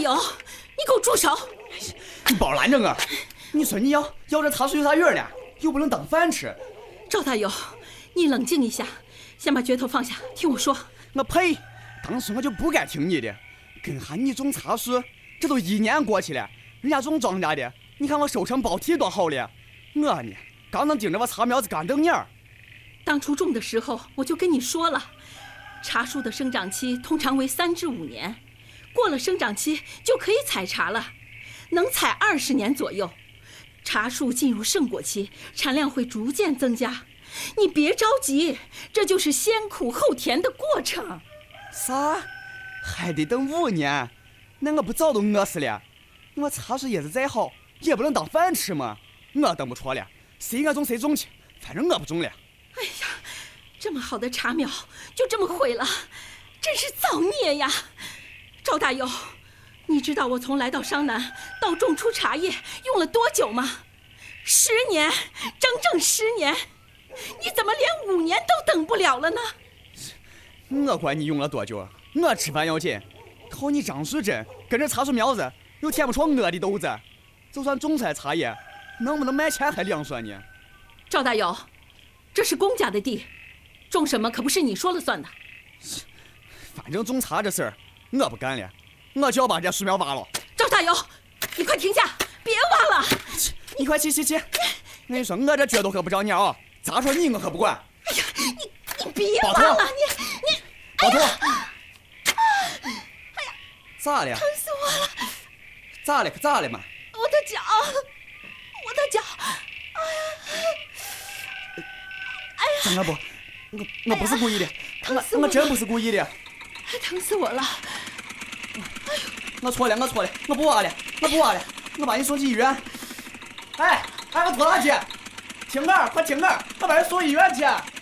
友，你给我住手！ 你别拦着我！你说你咬这茶树有啥用呢？又不能当饭吃。 赵大友，你冷静一下，先把镢头放下，听我说。 我呸！当时我就不该听你的。跟下你种茶树，这都1年过去了，人家种庄稼的，你看我收成包体多好了。我呢，刚能盯着我茶苗子干整年。 当初种的时候，我就跟你说了，茶树的生长期通常为3至5年，过了生长期就可以采茶了，能采20年左右。茶树进入盛果期，产量会逐渐增加。你别着急，这就是先苦后甜的过程。 啥？还得等5年？那我不早都饿死了？我茶树叶子再好，也不能当饭吃嘛。我等不着了，谁爱种谁种去，反正我不种了。 哎呀，这么好的茶苗就这么毁了，真是造孽呀！赵大友，你知道我从来到商南到种出茶叶用了多久吗？10年，整整10年。你怎么连5年都等不了了呢？ 我管你用了多久，我吃饭要紧。靠你张树珍跟着茶树苗子又填不着我的肚子，就算种出来茶叶，能不能卖钱还两说呢。 赵大友，这是公家的地，种什么可不是你说了算的。 反正种茶这事儿我不干了，我就要把这树苗挖了。 赵大友，你快停下，别挖了！ 你快去！我跟你说，我这脚都喝不着你啊！咋说你我可不管。 哎呀，你别挖了，你宝图， 哎呀， 咋了？ 疼死我了！ 咋了？可咋了嘛？ 我的脚，哎呀！ 张大伯，我不是故意的，我真不是故意的。 疼死我了！ 我错了，我不挖了，我把你送去医院。哎，我拖拉机，停那儿，快停那儿，我把人送医院去。